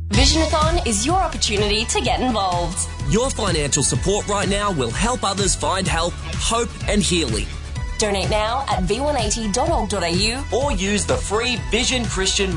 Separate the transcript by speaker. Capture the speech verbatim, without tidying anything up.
Speaker 1: Visionathon is your opportunity to get involved.
Speaker 2: Your financial support right now will help others find help, hope and healing.
Speaker 1: Donate now at v one eighty dot org dot a u
Speaker 2: Or use the free Vision Christian